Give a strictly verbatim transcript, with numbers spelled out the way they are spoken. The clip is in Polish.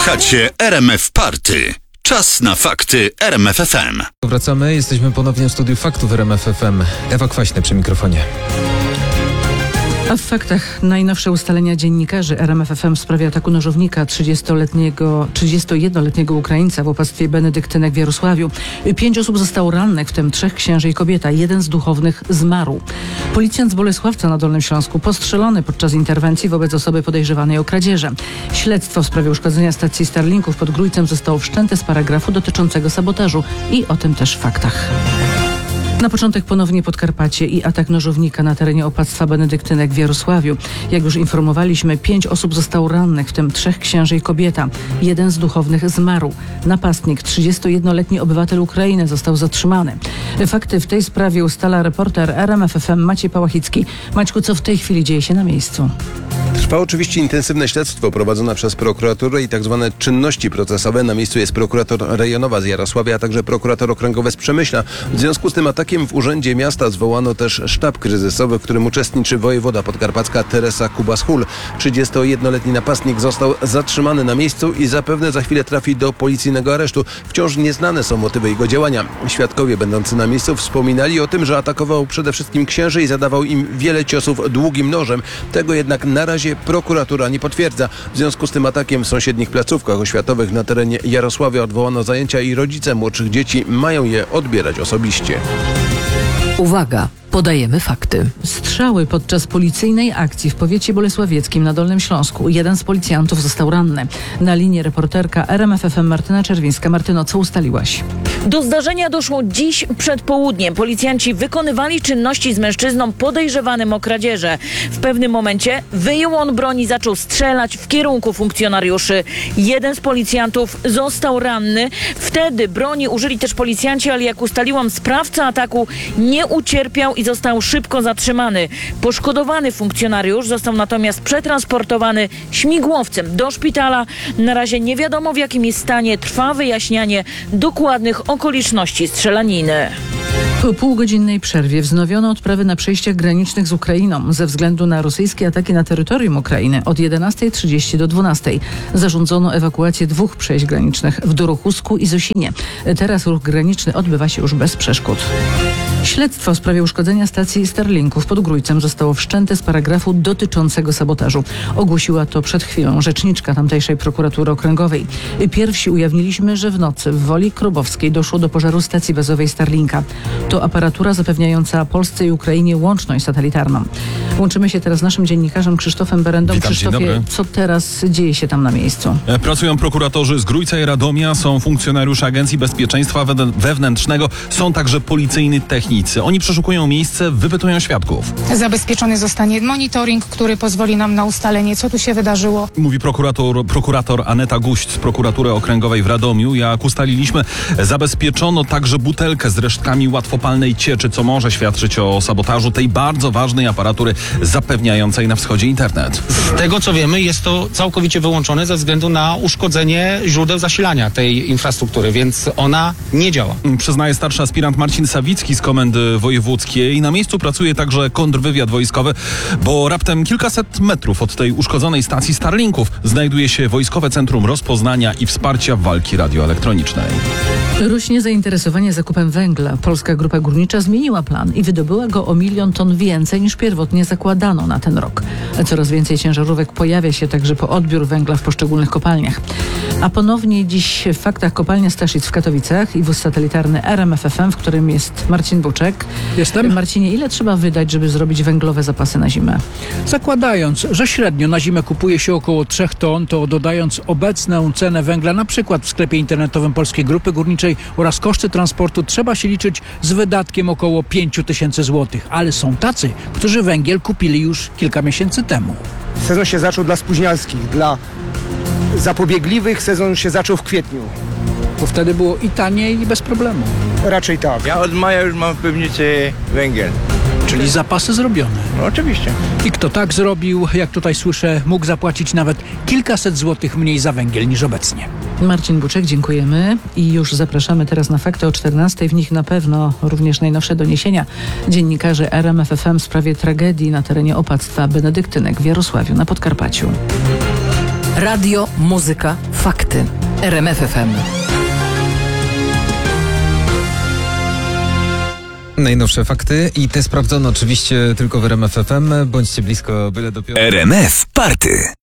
Słuchacie R M F Party. Czas na fakty R M F F M. Wracamy, jesteśmy ponownie w studiu faktów R M F F M. Ewa Kwaśny przy mikrofonie. A w faktach najnowsze ustalenia dziennikarzy R M F F M w sprawie ataku nożownika trzydziestoletniego, trzydziestojednoletniego Ukraińca w opactwie benedyktynek w Jarosławiu. Pięć osób zostało rannych, w tym trzech księży i kobieta. Jeden z duchownych zmarł. Policjant z Bolesławca na Dolnym Śląsku postrzelony podczas interwencji wobec osoby podejrzewanej o kradzieże. Śledztwo w sprawie uszkodzenia stacji Starlinków pod Grójcem zostało wszczęte z paragrafu dotyczącego sabotażu i o tym też w faktach. Na początek ponownie Podkarpacie i atak nożownika na terenie opactwa benedyktynek w Jarosławiu. Jak już informowaliśmy, pięć osób zostało rannych, w tym trzech księży i kobieta. Jeden z duchownych zmarł. Napastnik, trzydziestojednoletni obywatel Ukrainy, został zatrzymany. Fakty w tej sprawie ustala reporter R M F F M Maciej Pałachicki. Maćku, co w tej chwili dzieje się na miejscu? Trwa oczywiście intensywne śledztwo prowadzone przez prokuraturę i tak zwane czynności procesowe. Na miejscu jest prokurator rejonowa z Jarosławia, a także prokurator okręgowy z Przemyśla. W związku z tym atakiem w Urzędzie Miasta zwołano też sztab kryzysowy, w którym uczestniczy wojewoda podkarpacka Teresa Kubas-Hul. trzydziestojednoletni napastnik został zatrzymany na miejscu i zapewne za chwilę trafi do policyjnego aresztu. Wciąż nieznane są motywy jego działania. Świadkowie będący na miejscu wspominali o tym, że atakował przede wszystkim księży i zadawał im wiele ciosów długim nożem. Tego jednak na razie prokuratura nie potwierdza. W związku z tym atakiem w sąsiednich placówkach oświatowych na terenie Jarosławia odwołano zajęcia i rodzice młodszych dzieci mają je odbierać osobiście. Uwaga! Podajemy fakty. Strzały podczas policyjnej akcji w powiecie bolesławieckim na Dolnym Śląsku. Jeden z policjantów został ranny. Na linii reporterka R M F F M Martyna Czerwińska. Martyno, co ustaliłaś? Do zdarzenia doszło dziś przed południem. Policjanci wykonywali czynności z mężczyzną podejrzewanym o kradzieże. W pewnym momencie wyjął on broń i zaczął strzelać w kierunku funkcjonariuszy. Jeden z policjantów został ranny. Wtedy broni użyli też policjanci, ale jak ustaliłam, sprawca ataku nie ucierpiał i został szybko zatrzymany. Poszkodowany funkcjonariusz został natomiast przetransportowany śmigłowcem do szpitala. Na razie nie wiadomo, w jakim jest stanie. Trwa wyjaśnianie dokładnych okoliczności strzelaniny. Po półgodzinnej przerwie wznowiono odprawy na przejściach granicznych z Ukrainą ze względu na rosyjskie ataki na terytorium Ukrainy. Od jedenastej trzydzieści do dwunastej zarządzono ewakuację dwóch przejść granicznych w Dorochusku i Zosinie. Teraz ruch graniczny odbywa się już bez przeszkód. Śledztwo w sprawie uszkodzenia stacji Starlinków pod Grójcem zostało wszczęte z paragrafu dotyczącego sabotażu. Ogłosiła to przed chwilą rzeczniczka tamtejszej prokuratury okręgowej. Pierwsi ujawniliśmy, że w nocy w Woli Krobowskiej doszło do pożaru stacji bazowej Starlinka. To aparatura zapewniająca Polsce i Ukrainie łączność satelitarną. Łączymy się teraz z naszym dziennikarzem Krzysztofem Berendą. Witam, Krzysztofie, co teraz dzieje się tam na miejscu? Pracują prokuratorzy z Grójca i Radomia, są funkcjonariusze Agencji Bezpieczeństwa Wewnętrznego, są także policyjni technicy. Oni przeszukują miejsce, wypytują świadków. Zabezpieczony zostanie monitoring, który pozwoli nam na ustalenie, co tu się wydarzyło. Mówi prokurator, prokurator Aneta Guść z prokuratury okręgowej w Radomiu. Jak ustaliliśmy, zabezpieczono także butelkę z resztkami łatwopalnej cieczy, co może świadczyć o sabotażu tej bardzo ważnej aparatury zapewniającej na wschodzie internet. Z tego co wiemy, jest to całkowicie wyłączone ze względu na uszkodzenie źródeł zasilania tej infrastruktury, więc ona nie działa. Przyznaje starszy aspirant Marcin Sawicki z Komendy Wojewódzkiej. Na miejscu pracuje także kontrwywiad wojskowy, bo raptem kilkaset metrów od tej uszkodzonej stacji Starlinków znajduje się Wojskowe Centrum Rozpoznania i Wsparcia Walki Radioelektronicznej. Rośnie zainteresowanie zakupem węgla. Polska Grupa Górnicza zmieniła plan i wydobyła go o milion ton więcej niż pierwotnie zakładano na ten rok. Coraz więcej ciężarówek pojawia się także po odbiór węgla w poszczególnych kopalniach. A ponownie dziś w faktach kopalnia Staszic w Katowicach i wóz satelitarny R M F F M, w którym jest Marcin Buczek. Jestem. Marcinie, ile trzeba wydać, żeby zrobić węglowe zapasy na zimę? Zakładając, że średnio na zimę kupuje się około trzech ton, to dodając obecną cenę węgla na przykład w sklepie internetowym Polskiej Grupy Górniczej oraz koszty transportu, trzeba się liczyć z wydatkiem około pięć tysięcy złotych. Ale są tacy, którzy węgiel kupili już kilka miesięcy temu. Sezon się zaczął dla spóźnialskich, dla zapobiegliwych sezon się zaczął w kwietniu. Bo wtedy było i taniej, i bez problemu. Raczej tak. Ja od maja już mam w piwnicy węgiel. Czyli zapasy zrobione. No oczywiście. I kto tak zrobił, jak tutaj słyszę, mógł zapłacić nawet kilkaset złotych mniej za węgiel niż obecnie. Marcin Buczek, dziękujemy i już zapraszamy teraz na fakty o czternastej. W nich na pewno również najnowsze doniesienia dziennikarzy R M F F M w sprawie tragedii na terenie opactwa benedyktynek w Jarosławiu na Podkarpaciu. Radio, muzyka, fakty. Fakty. R M F F M. Najnowsze fakty i te sprawdzono oczywiście tylko w R M F F M. Bądźcie blisko, byle dopiero. R M F Party.